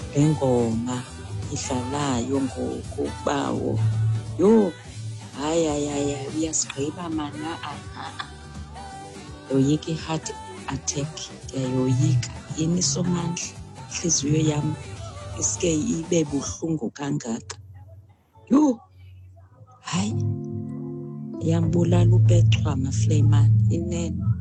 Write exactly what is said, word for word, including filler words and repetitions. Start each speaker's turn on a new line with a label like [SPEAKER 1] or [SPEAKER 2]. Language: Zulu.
[SPEAKER 1] le ngoma idlalayo ngoku bawo. Yho, hayi hayi hayi uyasigqiba mana. Yoyika i-heart attack, ndiyayoyika. Yini isomandla, intliziyo yam iske ibe buhlungu kangaka. Yho, hayi, iyambulala uPetro Mafleyman, inene.